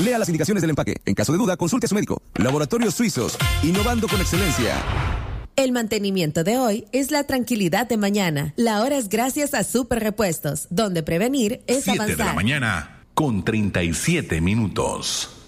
Lea las indicaciones del empaque. En caso de duda, consulte a su médico. Laboratorios Suizos, innovando con excelencia. El mantenimiento de hoy es la tranquilidad de mañana. La hora es gracias a Super Repuestos, donde prevenir es 7 avanzar. 7 de la mañana con 37 minutos.